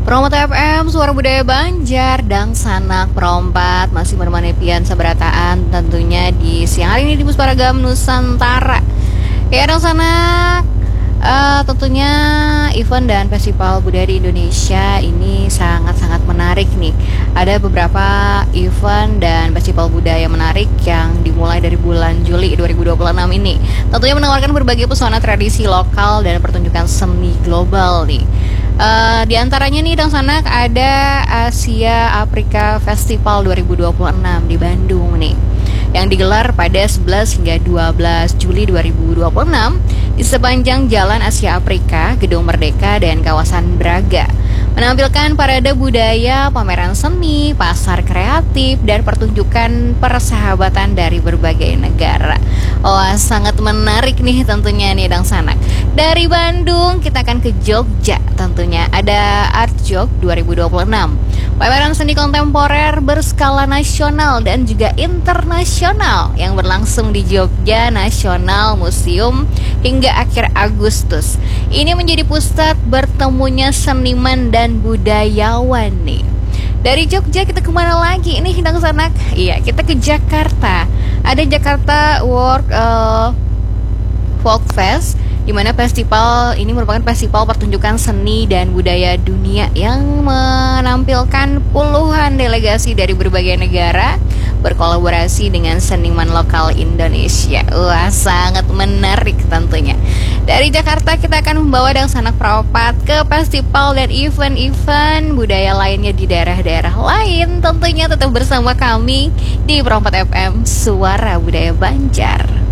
Perompat FM, Suara Budaya Banjar, Dang Sanak Perompat masih menemani Pian Sabarataan tentunya di siang hari ini di Pusparagam Nusantara. Ya Dang Sanak, tentunya event dan festival budaya di Indonesia ini sangat-sangat menarik nih. Ada beberapa event dan festival budaya menarik yang dimulai dari bulan Juli 2026 ini. Tentunya menawarkan berbagai pesona tradisi lokal dan pertunjukan seni global nih. Di antaranya nih Dang Sanak ada Asia Afrika Festival 2026 di Bandung nih, yang digelar pada 11 hingga 12 Juli 2026 di sepanjang Jalan Asia Afrika, Gedung Merdeka, dan kawasan Braga. Menampilkan parade budaya, pameran seni, pasar kreatif, dan pertunjukan persahabatan dari berbagai negara. Wah, sangat menarik nih tentunya nih Dang Sanak. Dari Bandung kita akan ke Jogja tentunya. Ada Art Jog 2026. Pameran seni kontemporer berskala nasional dan juga internasional yang berlangsung di Jogja National Museum hingga akhir Agustus. Ini menjadi pusat bertemunya seniman dan budayawan nih. Dari Jogja kita kemana lagi? Ini Dang Sanak. Iya, kita ke Jakarta. Ada Jakarta Folk Fest, di mana festival ini merupakan festival pertunjukan seni dan budaya dunia yang menampilkan puluhan delegasi dari berbagai negara berkolaborasi dengan seniman lokal Indonesia. Wah, sangat menarik tentunya. Dari Jakarta kita akan membawa Dang Sanak Perompat ke festival dan event-event budaya lainnya di daerah-daerah lain. Tentunya tetap bersama kami di Perompat FM, Suara Budaya Banjar.